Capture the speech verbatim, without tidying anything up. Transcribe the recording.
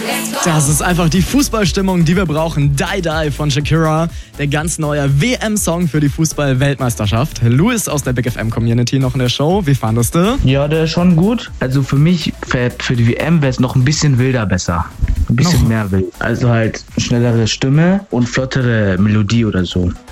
Das ist einfach die Fußballstimmung, die wir brauchen. Die Die von Shakira, der ganz neue W M-Song für die Fußball-Weltmeisterschaft. Louis aus der Big F M-Community noch in der Show. Wie fandest du? Ja, der ist schon gut. Also für mich, für, für die W M wäre es noch ein bisschen wilder besser. Ein bisschen noch mehr wild. Also halt schnellere Stimme und flottere Melodie oder so.